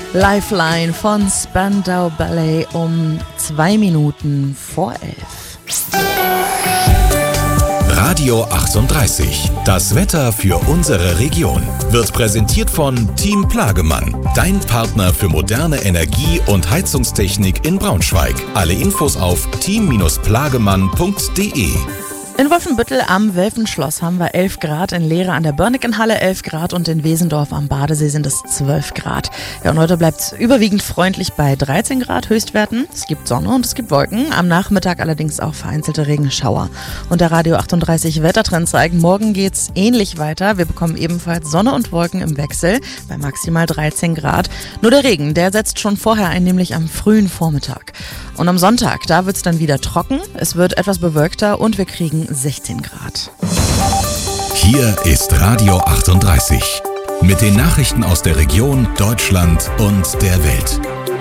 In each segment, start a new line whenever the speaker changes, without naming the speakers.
Lifeline von Spandau Ballet um 2 Minuten vor 11.
Radio 38. Das Wetter für unsere Region wird präsentiert von Team Plagemann. Dein Partner für moderne Energie- und Heizungstechnik in Braunschweig. Alle Infos auf team-plagemann.de.
In Wolfenbüttel am Welfenschloss haben wir 11 Grad, in Lehre an der Börnikenhalle 11 Grad und in Wesendorf am Badesee sind es 12 Grad. Ja, und heute bleibt es überwiegend freundlich bei 13 Grad Höchstwerten. Es gibt Sonne und es gibt Wolken, am Nachmittag allerdings auch vereinzelte Regenschauer. Und der Radio 38 Wettertrend zeigt, morgen geht's ähnlich weiter. Wir bekommen ebenfalls Sonne und Wolken im Wechsel bei maximal 13 Grad. Nur der Regen, der setzt schon vorher ein, nämlich am frühen Vormittag. Und am Sonntag, da wird's dann wieder trocken, es wird etwas bewölkter und wir kriegen 16 Grad.
Hier ist Radio 38 mit den Nachrichten aus der Region, Deutschland und der Welt.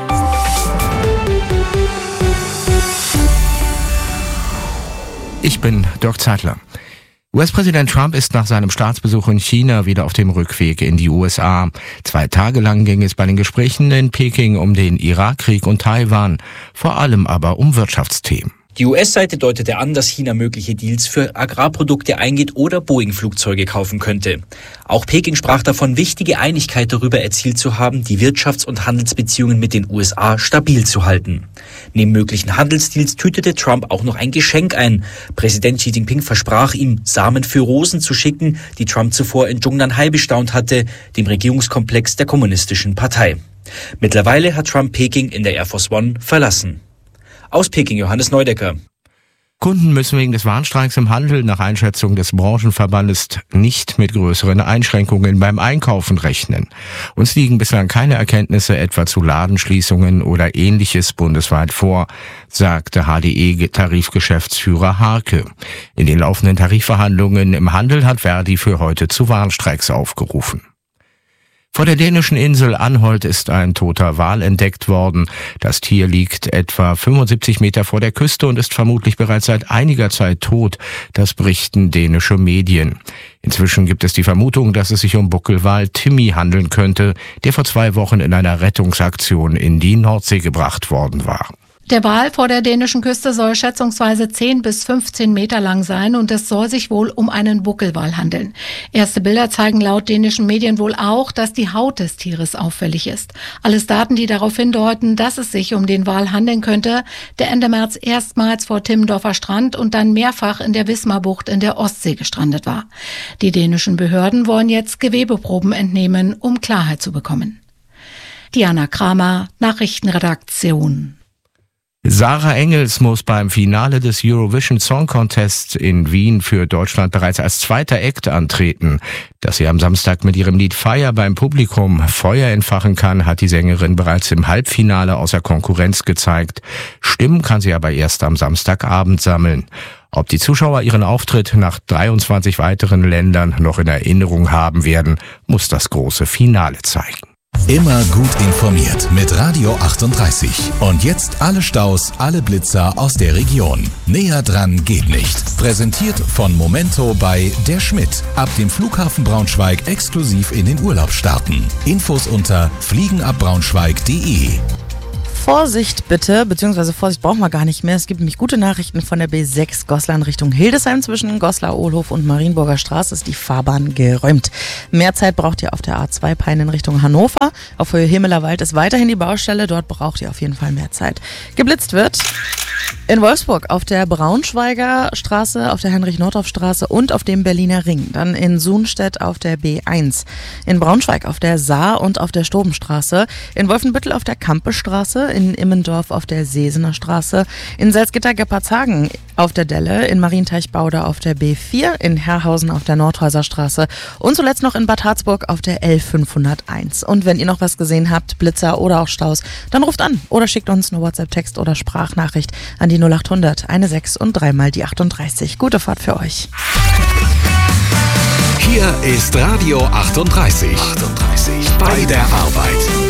Ich bin Dirk Zeitler. US-Präsident Trump ist nach seinem Staatsbesuch in China wieder auf dem Rückweg in die USA. 2 Tage lang ging es bei den Gesprächen in Peking um den Irakkrieg und Taiwan, vor allem aber um Wirtschaftsthemen.
Die US-Seite deutete an, dass China mögliche Deals für Agrarprodukte eingeht oder Boeing-Flugzeuge kaufen könnte. Auch Peking sprach davon, wichtige Einigkeit darüber erzielt zu haben, die Wirtschafts- und Handelsbeziehungen mit den USA stabil zu halten. Neben möglichen Handelsdeals tütete Trump auch noch ein Geschenk ein. Präsident Xi Jinping versprach ihm, Samen für Rosen zu schicken, die Trump zuvor in Zhongnanhai bestaunt hatte, dem Regierungskomplex der Kommunistischen Partei. Mittlerweile hat Trump Peking in der Air Force One verlassen. Aus Peking Johannes Neudecker.
Kunden müssen wegen des Warnstreiks im Handel nach Einschätzung des Branchenverbandes nicht mit größeren Einschränkungen beim Einkaufen rechnen. Uns liegen bislang keine Erkenntnisse etwa zu Ladenschließungen oder Ähnliches bundesweit vor, sagte HDE-Tarifgeschäftsführer Harke. In den laufenden Tarifverhandlungen im Handel hat Verdi für heute zu Warnstreiks aufgerufen. Vor der dänischen Insel Anholt ist ein toter Wal entdeckt worden. Das Tier liegt etwa 75 Meter vor der Küste und ist vermutlich bereits seit einiger Zeit tot. Das berichten dänische Medien. Inzwischen gibt es die Vermutung, dass es sich um Buckelwal Timmy handeln könnte, der vor 2 Wochen in einer Rettungsaktion in die Nordsee gebracht worden war.
Der Wal vor der dänischen Küste soll schätzungsweise 10 bis 15 Meter lang sein und es soll sich wohl um einen Buckelwal handeln. Erste Bilder zeigen laut dänischen Medien wohl auch, dass die Haut des Tieres auffällig ist. Alles Daten, die darauf hindeuten, dass es sich um den Wal handeln könnte, der Ende März erstmals vor Timmendorfer Strand und dann mehrfach in der Wismarbucht in der Ostsee gestrandet war. Die dänischen Behörden wollen jetzt Gewebeproben entnehmen, um Klarheit zu bekommen. Diana Kramer, Nachrichtenredaktion.
Sarah Engels muss beim Finale des Eurovision Song Contest in Wien für Deutschland bereits als zweiter Act antreten. Dass sie am Samstag mit ihrem Lied Fire beim Publikum Feuer entfachen kann, hat die Sängerin bereits im Halbfinale außer Konkurrenz gezeigt. Stimmen kann sie aber erst am Samstagabend sammeln. Ob die Zuschauer ihren Auftritt nach 23 weiteren Ländern noch in Erinnerung haben werden, muss das große Finale zeigen.
Immer gut informiert mit Radio 38. Und jetzt alle Staus, alle Blitzer aus der Region. Näher dran geht nicht. Präsentiert von Momento bei Der Schmidt. Ab dem Flughafen Braunschweig exklusiv in den Urlaub starten. Infos unter fliegenabbraunschweig.de.
Vorsicht bitte, beziehungsweise Vorsicht brauchen wir gar nicht mehr. Es gibt nämlich gute Nachrichten von der B6 Goslar in Richtung Hildesheim. Zwischen Goslar-Ohlhof und Marienburger Straße ist die Fahrbahn geräumt. Mehr Zeit braucht ihr auf der A2 Peine in Richtung Hannover. Auf Höhe Himmelerwald ist weiterhin die Baustelle. Dort braucht ihr auf jeden Fall mehr Zeit. Geblitzt wird in Wolfsburg auf der Braunschweiger Straße, auf der Heinrich-Nordhoff-Straße und auf dem Berliner Ring. Dann in Sunstedt auf der B1. In Braunschweig auf der Saar und auf der Stobenstraße. In Wolfenbüttel auf der Kampestraße. In Immendorf auf der Sesener Straße. In Salzgitter-Geppartshagen auf der Delle. In Marienteichbaude auf der B4. In Herrhausen auf der Nordhäuser Straße. Und zuletzt noch in Bad Harzburg auf der L501. Und wenn ihr noch was gesehen habt, Blitzer oder auch Staus, dann ruft an oder schickt uns eine WhatsApp-Text oder Sprachnachricht an die 0800 16 und 3 mal die 38. Gute Fahrt für euch.
Hier ist Radio 38. Bei der Arbeit.